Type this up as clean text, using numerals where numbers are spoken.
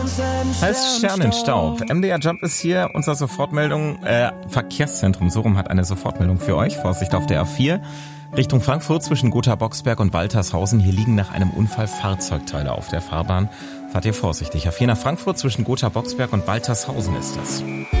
Heißt Sternenstaub. MDR Jump ist hier, unser Sofortmeldung, Verkehrszentrum Sorum hat eine Sofortmeldung für euch. Vorsicht auf der A4. Richtung Frankfurt zwischen Gotha-Boxberg und Waltershausen. Hier liegen nach einem Unfall Fahrzeugteile auf der Fahrbahn. Fahrt ihr vorsichtig. A4 nach Frankfurt zwischen Gotha-Boxberg und Waltershausen ist das.